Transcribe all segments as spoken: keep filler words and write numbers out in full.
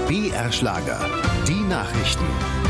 B R Schlager, die Nachrichten.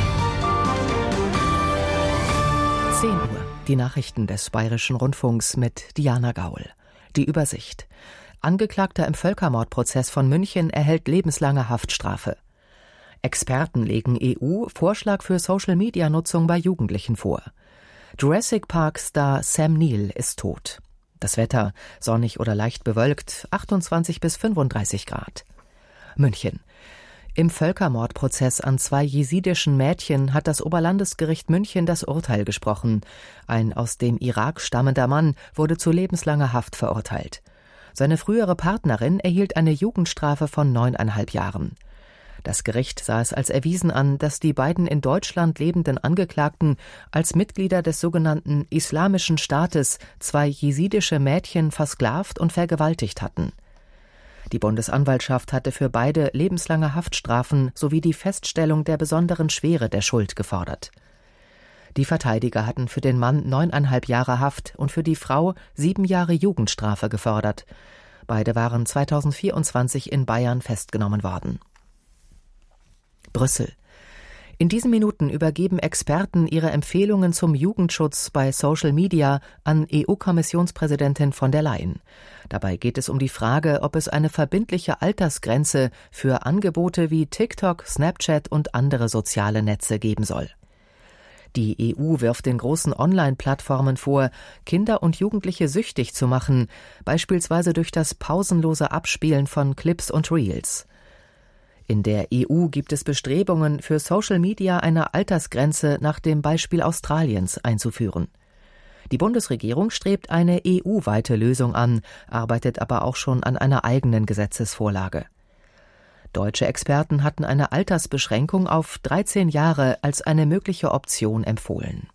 zehn Uhr. Die Nachrichten des Bayerischen Rundfunks mit Diana Gaul. Die Übersicht. Angeklagter im Völkermordprozess von München erhält lebenslange Haftstrafe. Experten legen E U-Vorschlag für Social-Media-Nutzung bei Jugendlichen vor. Jurassic Park-Star Sam Neill ist tot. Das Wetter sonnig oder leicht bewölkt, achtundzwanzig bis fünfunddreißig Grad. München. Im Völkermordprozess an zwei jesidischen Mädchen hat das Oberlandesgericht München das Urteil gesprochen. Ein aus dem Irak stammender Mann wurde zu lebenslanger Haft verurteilt. Seine frühere Partnerin erhielt eine Jugendstrafe von neuneinhalb Jahren. Das Gericht sah es als erwiesen an, dass die beiden in Deutschland lebenden Angeklagten als Mitglieder des sogenannten Islamischen Staates zwei jesidische Mädchen versklavt und vergewaltigt hatten. Die Bundesanwaltschaft hatte für beide lebenslange Haftstrafen sowie die Feststellung der besonderen Schwere der Schuld gefordert. Die Verteidiger hatten für den Mann neuneinhalb Jahre Haft und für die Frau sieben Jahre Jugendstrafe gefordert. Beide waren zweitausendvierundzwanzig in Bayern festgenommen worden. Brüssel. In diesen Minuten übergeben Experten ihre Empfehlungen zum Jugendschutz bei Social Media an E U-Kommissionspräsidentin von der Leyen. Dabei geht es um die Frage, ob es eine verbindliche Altersgrenze für Angebote wie TikTok, Snapchat und andere soziale Netze geben soll. Die E U wirft den großen Online-Plattformen vor, Kinder und Jugendliche süchtig zu machen, beispielsweise durch das pausenlose Abspielen von Clips und Reels. In der E U gibt es Bestrebungen, für Social Media eine Altersgrenze nach dem Beispiel Australiens einzuführen. Die Bundesregierung strebt eine E U-weite Lösung an, arbeitet aber auch schon an einer eigenen Gesetzesvorlage. Deutsche Experten hatten eine Altersbeschränkung auf dreizehn Jahre als eine mögliche Option empfohlen.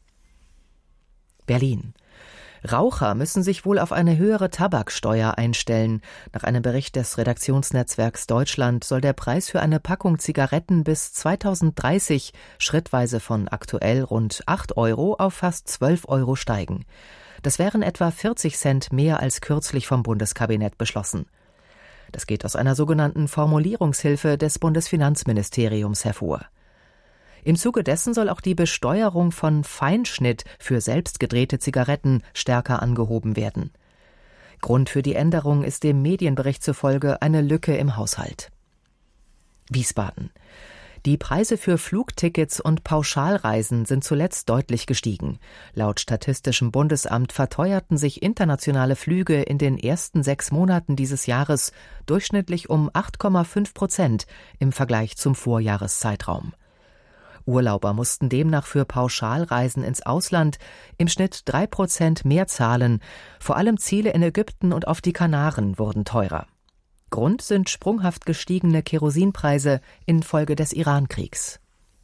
Berlin. Raucher müssen sich wohl auf eine höhere Tabaksteuer einstellen. Nach einem Bericht des Redaktionsnetzwerks Deutschland soll der Preis für eine Packung Zigaretten bis zweitausenddreißig schrittweise von aktuell rund acht Euro auf fast zwölf Euro steigen. Das wären etwa vierzig Cent mehr als kürzlich vom Bundeskabinett beschlossen. Das geht aus einer sogenannten Formulierungshilfe des Bundesfinanzministeriums hervor. Im Zuge dessen soll auch die Besteuerung von Feinschnitt für selbstgedrehte Zigaretten stärker angehoben werden. Grund für die Änderung ist dem Medienbericht zufolge eine Lücke im Haushalt. Wiesbaden. Die Preise für Flugtickets und Pauschalreisen sind zuletzt deutlich gestiegen. Laut Statistischem Bundesamt verteuerten sich internationale Flüge in den ersten sechs Monaten dieses Jahres durchschnittlich um acht Komma fünf Prozent im Vergleich zum Vorjahreszeitraum. Urlauber mussten demnach für Pauschalreisen ins Ausland im Schnitt drei Prozent mehr zahlen. Vor allem Ziele in Ägypten und auf die Kanaren wurden teurer. Grund sind sprunghaft gestiegene Kerosinpreise infolge des Iran-Kriegs.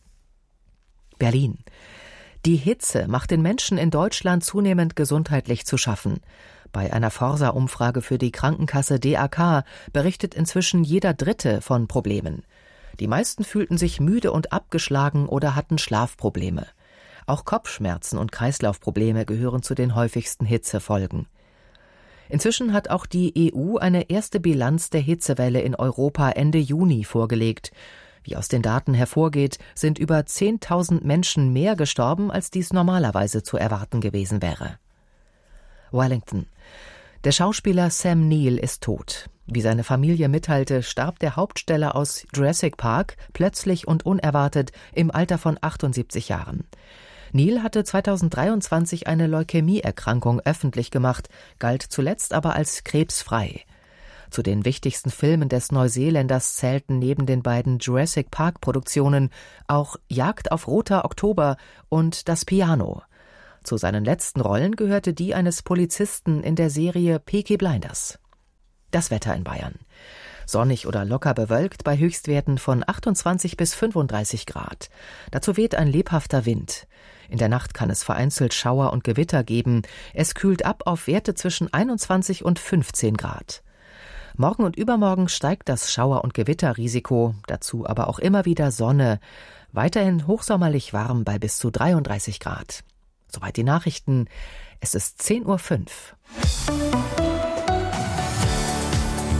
Berlin. Die Hitze macht den Menschen in Deutschland zunehmend gesundheitlich zu schaffen. Bei einer Forsa-Umfrage für die Krankenkasse D A K berichtet inzwischen jeder Dritte von Problemen. Die meisten fühlten sich müde und abgeschlagen oder hatten Schlafprobleme. Auch Kopfschmerzen und Kreislaufprobleme gehören zu den häufigsten Hitzefolgen. Inzwischen hat auch die E U eine erste Bilanz der Hitzewelle in Europa Ende Juni vorgelegt. Wie aus den Daten hervorgeht, sind über zehntausend Menschen mehr gestorben, als dies normalerweise zu erwarten gewesen wäre. Wellington. Der Schauspieler Sam Neill ist tot. Wie seine Familie mitteilte, starb der Hauptdarsteller aus Jurassic Park plötzlich und unerwartet im Alter von achtundsiebzig Jahren. Neill hatte zweitausenddreiundzwanzig eine Leukämieerkrankung öffentlich gemacht, galt zuletzt aber als krebsfrei. Zu den wichtigsten Filmen des Neuseeländers zählten neben den beiden Jurassic Park-Produktionen auch Jagd auf Roter Oktober und Das Piano. Zu seinen letzten Rollen gehörte die eines Polizisten in der Serie Peaky Blinders. Das Wetter in Bayern. Sonnig oder locker bewölkt bei Höchstwerten von achtundzwanzig bis fünfunddreißig Grad. Dazu weht ein lebhafter Wind. In der Nacht kann es vereinzelt Schauer und Gewitter geben. Es kühlt ab auf Werte zwischen einundzwanzig und fünfzehn Grad. Morgen und übermorgen steigt das Schauer- und Gewitterrisiko, dazu aber auch immer wieder Sonne. Weiterhin hochsommerlich warm bei bis zu dreiunddreißig Grad. Soweit die Nachrichten. Es ist zehn Uhr fünf.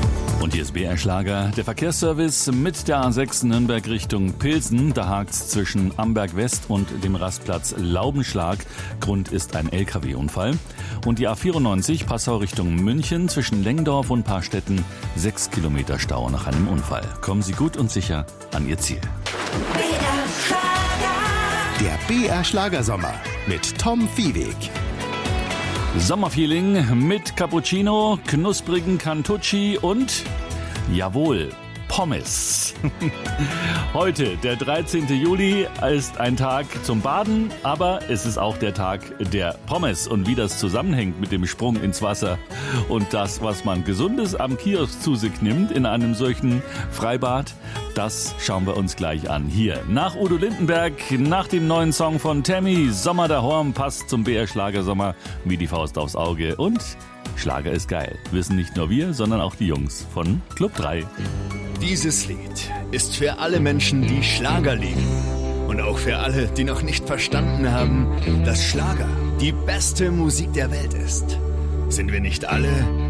Und hier ist B R Schlager, der Verkehrsservice mit der A sechs Nürnberg Richtung Pilsen. Da hakt's zwischen Amberg West und dem Rastplatz Laubenschlag. Grund ist ein L K W-Unfall. Und die A vierundneunzig Passau Richtung München zwischen Lengdorf und Paarstetten. Sechs Kilometer Stau nach einem Unfall. Kommen Sie gut und sicher an Ihr Ziel. B R Schlager. Der B R Schlagersommer mit Tom Viehweg. Sommerfeeling mit Cappuccino, knusprigen Cantucci und, jawohl, Pommes. Heute, der dreizehnte Juli, ist ein Tag zum Baden, aber es ist auch der Tag der Pommes. Und wie das zusammenhängt mit dem Sprung ins Wasser und das, was man Gesundes am Kiosk zu sich nimmt in einem solchen Freibad, das schauen wir uns gleich an. Hier, nach Udo Lindenberg, nach dem neuen Song von Tammy, Sommer der Horn, passt zum B R Schlagersommer wie die Faust aufs Auge. Und Schlager ist geil. Wissen nicht nur wir, sondern auch die Jungs von Club drei. Dieses Lied ist für alle Menschen, die Schlager lieben. Und auch für alle, die noch nicht verstanden haben, dass Schlager die beste Musik der Welt ist. Sind wir nicht alle